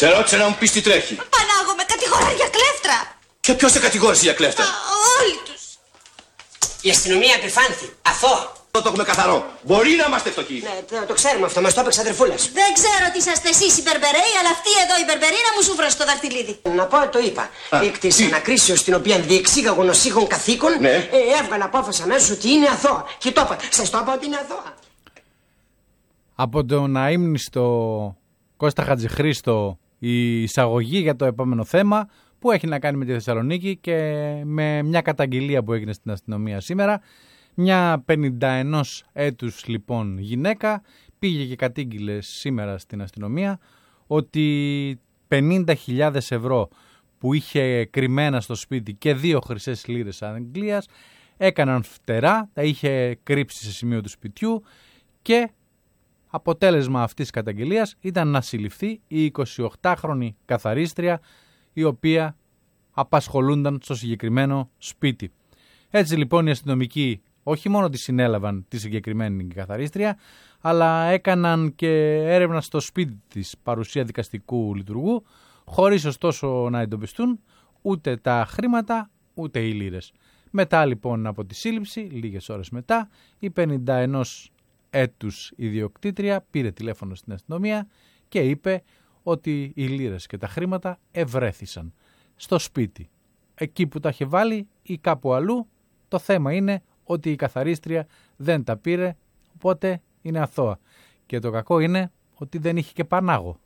Σε ρώτησα να μου πεις τι τρέχει. Πανάγο, με κατηγορούν για κλέφτρα. Και ποιος σε κατηγόρησε για κλέφτρα? Όλοι τους. Η αστυνομία επιφάνθη. Αθώα. Το έχουμε καθαρό. Μπορεί να είμαστε φτωχοί. Ναι, το ξέρουμε αυτό. Μας το έπαιξε αδερφούλας. Δεν ξέρω τι είσαστε εσείς οι Μπερμπερέοι, αλλά αυτή εδώ η Μπερμπερίνα μου σούφρασε στο δαχτυλίδι. Να πω, το είπα. Εκ της ανακρίσεως την οποία διεξήγαγον ως είχων καθήκον, ναι. Έβγαλα απόφαση αμέσως ότι είναι αθώα. Και το είπα. Σας το είπα ότι είναι αθώα. Από τον αείμνηστο Κώστα Χατζηχρήστο η εισαγωγή για το επόμενο θέμα που έχει να κάνει με τη Θεσσαλονίκη και με μια καταγγελία που έγινε στην αστυνομία σήμερα. Μια 51 έτους λοιπόν γυναίκα πήγε και κατήγγειλε σήμερα στην αστυνομία ότι 50.000 ευρώ που είχε κρυμμένα στο σπίτι και 2 χρυσές λίρες Αγγλίας έκαναν φτερά, τα είχε κρύψει σε σημείο του σπιτιού και αποτέλεσμα αυτής της καταγγελίας ήταν να συλληφθεί η 28χρονη καθαρίστρια η οποία απασχολούνταν στο συγκεκριμένο σπίτι. Έτσι λοιπόν οι αστυνομικοί όχι μόνο τη συνέλαβαν τη συγκεκριμένη καθαρίστρια, αλλά έκαναν και έρευνα στο σπίτι της παρουσία δικαστικού λειτουργού, χωρίς ωστόσο να εντοπιστούν ούτε τα χρήματα ούτε οι λίρες. Μετά λοιπόν από τη σύλληψη, λίγες ώρες μετά, η 51 έτους ιδιοκτήτρια πήρε τηλέφωνο στην αστυνομία και είπε ότι οι λίρες και τα χρήματα ευρέθησαν στο σπίτι. Εκεί που τα είχε βάλει ή κάπου αλλού, το θέμα είναι ότι η καθαρίστρια δεν τα πήρε, οπότε είναι αθώα. Και το κακό είναι ότι δεν είχε και πανάγο.